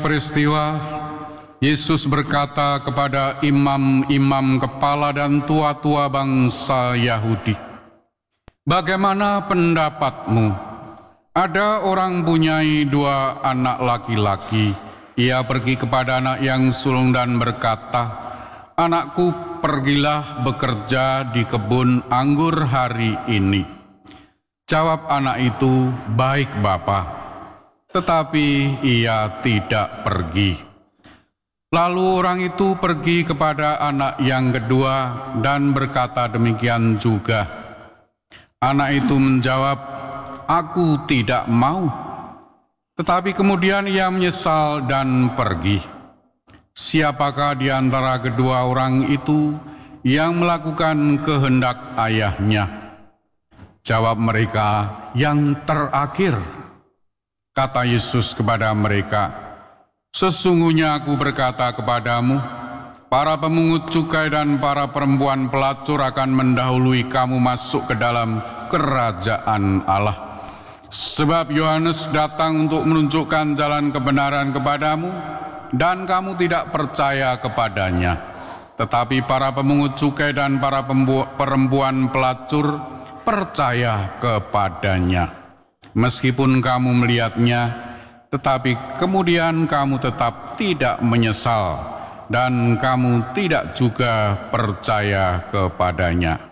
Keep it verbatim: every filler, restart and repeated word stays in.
peristiwa, Yesus berkata kepada imam-imam kepala dan tua-tua bangsa Yahudi, "Bagaimana pendapatmu? Ada orang punyai dua anak laki-laki. Ia pergi kepada anak yang sulung dan berkata, 'Anakku, pergilah bekerja di kebun anggur hari ini.' Jawab anak itu, 'Baik, Bapa.' Tetapi ia tidak pergi. Lalu orang itu pergi kepada anak yang kedua dan berkata demikian juga. Anak itu menjawab, 'Aku tidak mau.' Tetapi kemudian ia menyesal dan pergi. Siapakah di antara kedua orang itu yang melakukan kehendak ayahnya?" Jawab mereka, "Yang terakhir." Kata Yesus kepada mereka, "Sesungguhnya aku berkata kepadamu, para pemungut cukai dan para perempuan pelacur akan mendahului kamu masuk ke dalam kerajaan Allah. Sebab Yohanes datang untuk menunjukkan jalan kebenaran kepadamu, dan kamu tidak percaya kepadanya. Tetapi para pemungut cukai dan para perempuan pelacur percaya kepadanya. Meskipun kamu melihatnya, tetapi kemudian kamu tetap tidak menyesal, dan kamu tidak juga percaya kepadanya."